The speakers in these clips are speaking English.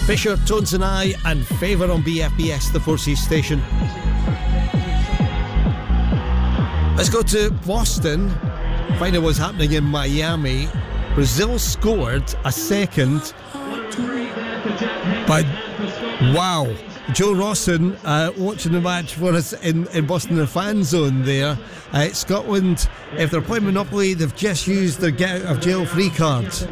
Fisher, Tones and I, and Favour on BFBS, the Four Seas station. Let's go to Boston, find out what's happening in Miami. Brazil scored a second, but wow. Joe Rawson watching the match for us in Boston, the fan zone there. Scotland, if they're playing Monopoly, they've just used their get out of jail free cards.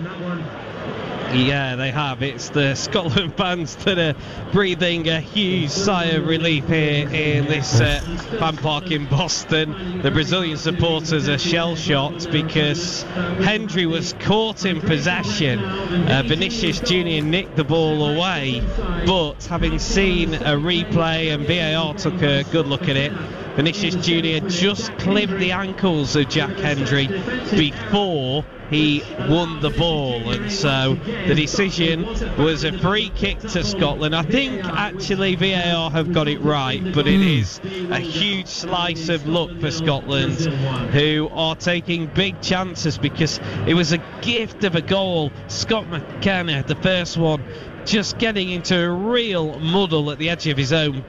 Yeah, they have. It's the Scotland fans that are breathing a huge sigh of relief here in this fan park in Boston. The Brazilian supporters are shell-shocked because Hendry was caught in possession. Vinicius Junior nicked the ball away, but having seen a replay and VAR took a good look at it, Vinicius Junior just clipped the ankles of Jack Hendry before he won the ball, and so the decision was a free kick to Scotland. I think actually VAR have got it right, but it is a huge slice of luck for Scotland, who are taking big chances because it was a gift of a goal. Scott McKenna, the first one, just getting into a real muddle at the edge of his own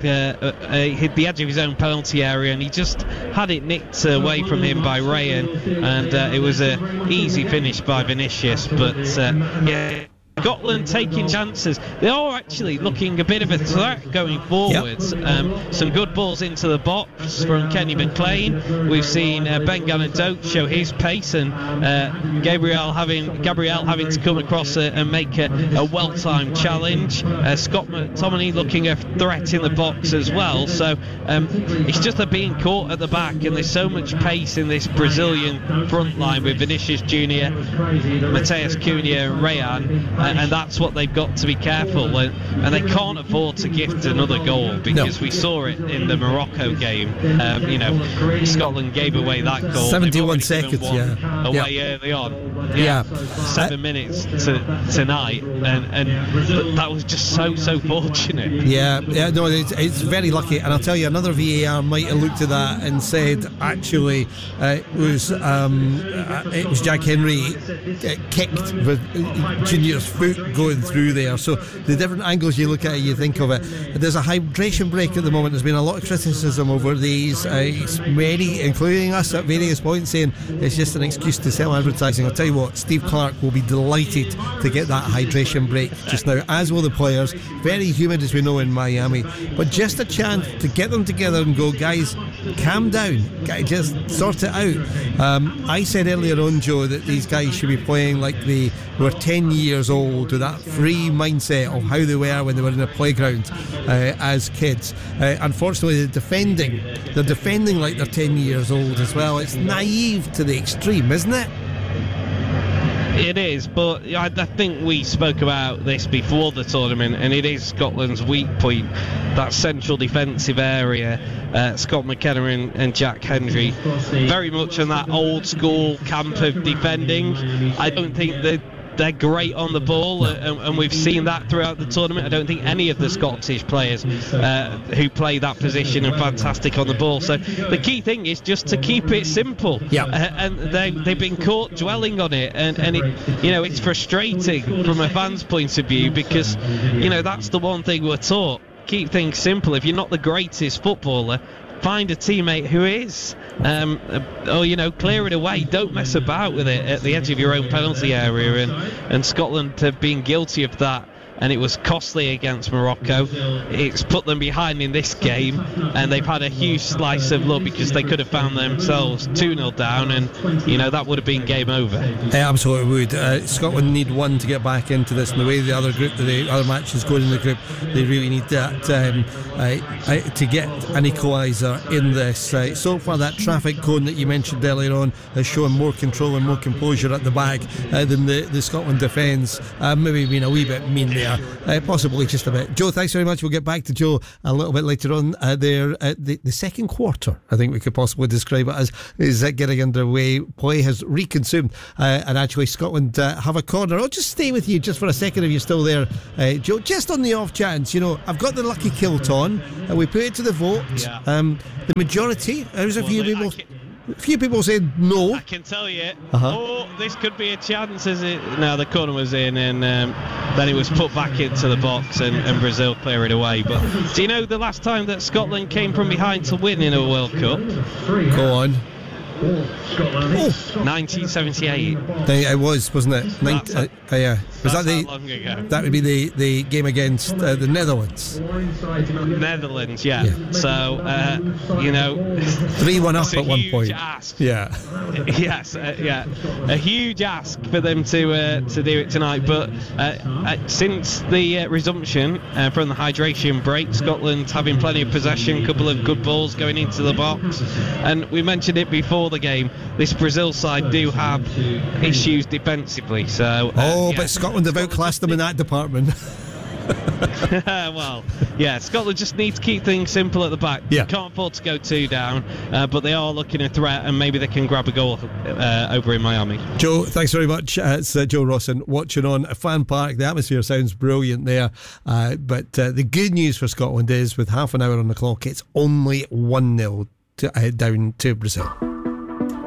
hit the edge of his own penalty area, and he just had it nicked away from him by Rayan, and it was an easy finish by Vinicius. But yeah, Scotland taking chances. They are actually looking a bit of a threat going forwards. Yep. Some good balls into the box from Kenny McLean. We've seen Ben Gannon-Doak show his pace, and Gabriel having to come across and make a well-timed challenge. Scott McTominay looking a threat in the box as well. So it's just a being caught at the back, and there's so much pace in this Brazilian front line with Vinicius Junior, Mateus Cunha and Rayan. And that's what they've got to be careful, and they can't afford to gift another goal, because we saw it in the Morocco game. Scotland gave away that goal 71 seconds away early on. 7 minutes tonight, and that was just so fortunate. It's very lucky. And I'll tell you, another VAR might have looked at that and said actually it was Jack Henry kicked with Junior's foot going through there. So the different angles you look at it, you think of it. There's a hydration break at the moment. There's been a lot of criticism over these, many, including us at various points, saying it's just an excuse to sell advertising. I'll tell you what, Steve Clarke will be delighted to get that hydration break just now, as will the players. Very humid, as we know, in Miami, but just a chance to get them together and go, guys, calm down, just sort it out. I said earlier on, Joe, that these guys should be playing like they were 10 years old, with that free mindset of how they were when they were in the playground as kids. Unfortunately, they're defending like they're 10 years old as well. It's naive to the extreme, isn't it? It is, but I think we spoke about this before the tournament, and it is Scotland's weak point, that central defensive area. Scott McKenna and Jack Hendry very much in that old school camp of defending. I don't think they're great on the ball, and we've seen that throughout the tournament. I don't think any of the Scottish players who play that position are fantastic on the ball. So the key thing is just to keep it simple. And they've been caught dwelling on it, and it's frustrating from a fan's point of view, because that's the one thing we're taught: keep things simple. If you're not the greatest footballer, find a teammate who is, or clear it away. Don't mess about with it at the edge of your own penalty area, and Scotland have been guilty of that, and it was costly against Morocco. It's put them behind in this game, and they've had a huge slice of luck, because they could have found themselves 2-0 down, and that would have been game over. Yeah, absolutely would. Scotland need one to get back into this, and the way the other matches going in the group, they really need that to get an equaliser in this. So far, that traffic cone that you mentioned earlier on has shown more control and more composure at the back than the Scotland defence. Maybe being a wee bit mean there. Possibly just a bit. Joe, thanks very much. We'll get back to Joe a little bit later on. The second quarter, I think we could possibly describe it as, is getting underway. Play has reconsumed, and actually Scotland have a corner. I'll just stay with you just for a second if you're still there, Joe, just on the off chance. I've got the lucky kilt on, and we put it to the vote. The majority, there's a few people said no. I can tell you, this could be a chance, is it? No, the corner was in, and then it was put back into the box and Brazil clear it away. But do you know the last time that Scotland came from behind to win in a World Cup? Go on. 1978. It was, wasn't it? Yeah. Was that how long ago? That would be the game against the Netherlands. Netherlands, yeah. So 3-1 up at one point. Ask. Yeah. Yes, a huge ask for them to do it tonight. But since the resumption from the hydration break, Scotland having plenty of possession, a couple of good balls going into the box, and we mentioned it before the game. This Brazil side do have issues defensively. So but Scotland have outclassed them in that department. Well, yeah, Scotland just need to keep things simple at the back. Yeah. Can't afford to go 2 down, but they are looking a threat, and maybe they can grab a goal over in Miami. Joe, thanks very much. It's Joe Rawson watching on Fan Park. The atmosphere sounds brilliant there, but the good news for Scotland is with half an hour on the clock, it's only 1-0 down to Brazil.